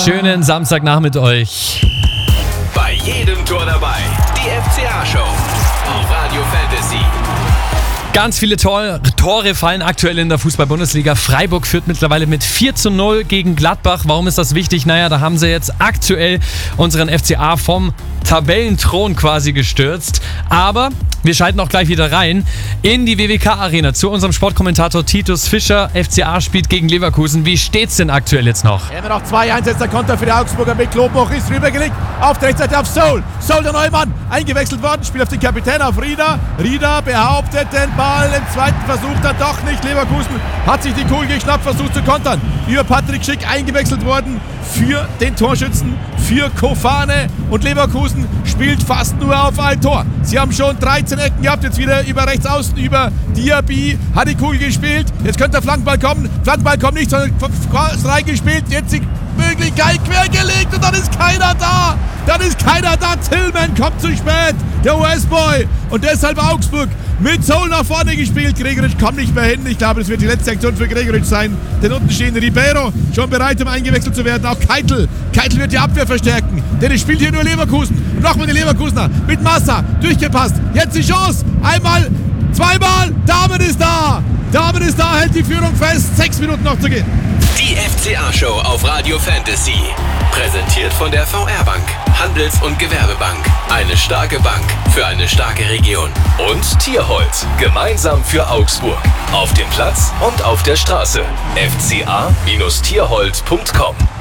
Schönen Samstagnachmittag mit euch. Bei jedem Tor dabei. Die FCA-Show auf Radio Fantasy. Ganz viele Tore fallen aktuell in der Fußball-Bundesliga. Freiburg führt mittlerweile mit 4:0 gegen Gladbach. Warum ist das wichtig? Naja, da haben sie jetzt aktuell unseren FCA vom Tabellenthron quasi gestürzt. Aber wir schalten auch gleich wieder rein in die WWK-Arena zu unserem Sportkommentator Titus Fischer. FCA spielt gegen Leverkusen. Wie steht's denn aktuell jetzt noch? Immer noch 2-1, jetzt der Konter für die Augsburger mit Klopmoch, ist rübergelegt, auf der Rechtsseite auf Soul. Soul, der Neumann, eingewechselt worden, spielt auf den Kapitän, auf Rieder. Rieder behauptet den Ball, im zweiten Versuch dann doch nicht. Leverkusen hat sich die Kugel geschnappt, versucht zu kontern. Über Patrick Schick eingewechselt worden für den Torschützen, für Kofane, und Leverkusen spielt fast nur auf ein Tor. Sie haben schon 13 Ecken gehabt, jetzt wieder über rechts außen, über Diaby, hat die Kugel gespielt, jetzt könnte der Flankenball kommen, Flankenball kommt nicht, sondern reingespielt, jetzt die Möglichkeit quergelegt und dann ist keiner da. Tillman kommt zu spät, der US-Boy, und deshalb Augsburg mit Soul nach vorne gespielt. Gregoritsch kommt nicht mehr hin. Ich glaube, das wird die letzte Aktion für Gregoritsch sein. Denn unten stehen Ribeiro, schon bereit, um eingewechselt zu werden. Auch Keitel wird die Abwehr verstärken, denn es spielt hier nur Leverkusen. Und nochmal die Leverkusener mit Massa, durchgepasst. Jetzt die Chance, einmal, zweimal, Damen ist da, hält die Führung fest. 6 Minuten noch zu gehen. Die FCA-Show auf Radio Fantasy. Präsentiert von der VR-Bank, Handels- und Gewerbebank. Eine starke Bank für eine starke Region. Und Tierholz, gemeinsam für Augsburg. Auf dem Platz und auf der Straße. fca-tierholz.com